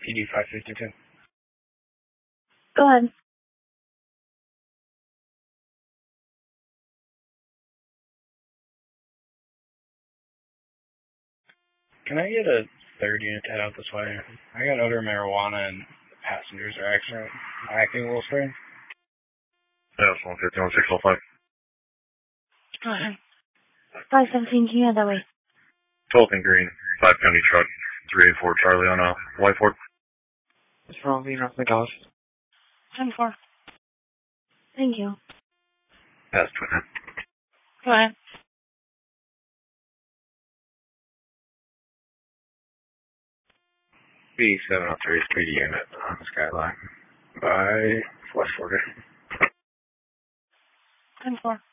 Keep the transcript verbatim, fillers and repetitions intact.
P D five fifty-two. Go ahead. Can I get a third unit to head out this way? I got odor of marijuana and passengers are actually acting a little strange. Yeah, it's one fifty, one six oh five. Go ahead. five seventeen, can you head that way? twelve and green, five county truck, three eight four Charlie on a Whiteford. What's wrong with you, North McDonald? ten four. Thank you. Pass twin. Go ahead. B seven oh three, three D unit on Skyline by West Florida. ten four.